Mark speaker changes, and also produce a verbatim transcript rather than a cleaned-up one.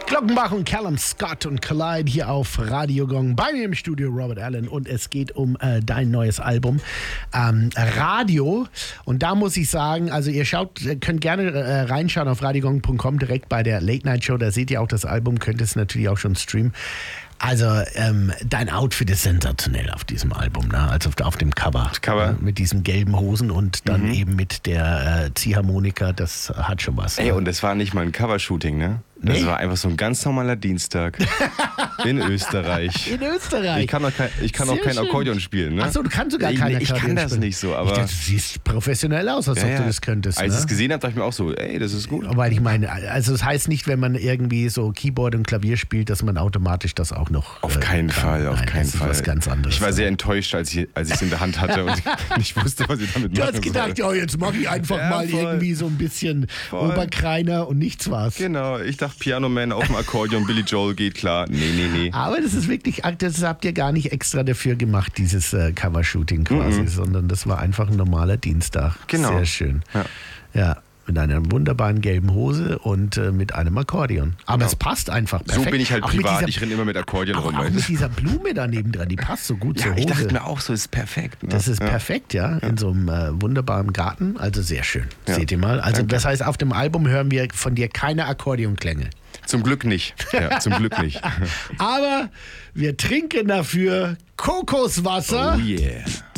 Speaker 1: Glockenbach und Callum Scott und Collide hier auf Radio Gong. Bei mir im Studio Robert Allen und es geht um äh, dein neues Album ähm, Radio. Und da muss ich sagen, also ihr schaut, könnt gerne äh, reinschauen auf radiogong punkt com direkt bei der Late Night Show. Da seht ihr auch das Album, könnt es natürlich auch schon streamen. Also ähm, dein Outfit ist sensationell auf diesem Album, ne? Also auf, auf dem Cover,
Speaker 2: Cover.
Speaker 1: Ne? Mit diesen gelben Hosen und dann
Speaker 2: Mhm.
Speaker 1: eben mit der äh, Ziehharmonika, das hat schon was.
Speaker 2: Ey,
Speaker 1: Ne?
Speaker 2: und das war nicht mal ein Covershooting, ne? Das
Speaker 1: Nee.
Speaker 2: war einfach so ein ganz normaler Dienstag in Österreich.
Speaker 1: In Österreich.
Speaker 2: Ich kann auch kein, ich kann auch
Speaker 1: Sehr
Speaker 2: kein
Speaker 1: schön.
Speaker 2: Akkordeon spielen, ne?
Speaker 1: Achso, du kannst sogar
Speaker 2: ich,
Speaker 1: keine
Speaker 2: Ich kann
Speaker 1: Akkordeon
Speaker 2: das
Speaker 1: spielen.
Speaker 2: nicht so, aber...
Speaker 1: Ich dachte, du siehst professionell aus, als
Speaker 2: Ja,
Speaker 1: ob
Speaker 2: ja.
Speaker 1: du das könntest.
Speaker 2: Als ich
Speaker 1: ne?
Speaker 2: es gesehen habe, dachte ich mir auch so, ey, das ist gut.
Speaker 1: Weil ich meine, also das heißt nicht, wenn man irgendwie so Keyboard und Klavier spielt, dass man automatisch das auch noch
Speaker 2: Auf
Speaker 1: äh,
Speaker 2: keinen
Speaker 1: kann.
Speaker 2: Fall, auf
Speaker 1: Nein,
Speaker 2: keinen
Speaker 1: das
Speaker 2: Fall.
Speaker 1: Ist was ganz anderes.
Speaker 2: Ich war sehr enttäuscht, als ich als ich es in der Hand hatte und nicht wusste, was ich damit
Speaker 1: Du
Speaker 2: machen
Speaker 1: hast gedacht,
Speaker 2: soll.
Speaker 1: ja, jetzt mache ich einfach
Speaker 2: Ja,
Speaker 1: mal
Speaker 2: voll.
Speaker 1: irgendwie so ein bisschen
Speaker 2: Voll.
Speaker 1: Oberkreiner und nichts was.
Speaker 2: Genau, ich dachte, Piano Man auf dem Akkordeon, Billy Joel geht klar. Nee, nee, nee.
Speaker 1: Aber das ist wirklich, das habt ihr gar nicht extra dafür gemacht, dieses äh, Covershooting quasi,
Speaker 2: Mhm.
Speaker 1: sondern das war einfach ein normaler Dienstag.
Speaker 2: Genau.
Speaker 1: Sehr schön.
Speaker 2: Ja.
Speaker 1: Ja, mit einer wunderbaren gelben Hose und äh, mit einem Akkordeon. Aber
Speaker 2: Genau.
Speaker 1: es passt einfach perfekt.
Speaker 2: So bin ich halt
Speaker 1: Auch mit
Speaker 2: privat,
Speaker 1: dieser-
Speaker 2: ich renne immer mit Akkordeon
Speaker 1: Auch,
Speaker 2: rum.
Speaker 1: auch
Speaker 2: weißt
Speaker 1: mit
Speaker 2: du?
Speaker 1: dieser Blume daneben dran, die passt so gut zur
Speaker 2: Ja,
Speaker 1: Hose.
Speaker 2: ich dachte mir auch so, ist perfekt. Ne?
Speaker 1: Das ist
Speaker 2: ja.
Speaker 1: perfekt, ja, in so einem äh, wunderbaren Garten. Also sehr schön.
Speaker 2: Ja.
Speaker 1: Seht ihr mal. Also
Speaker 2: Danke.
Speaker 1: das heißt, auf dem Album hören wir von dir keine Akkordeonklänge.
Speaker 2: Zum Glück nicht. Ja, zum Glück nicht.
Speaker 1: Aber wir trinken dafür Kokoswasser.
Speaker 2: Oh yeah.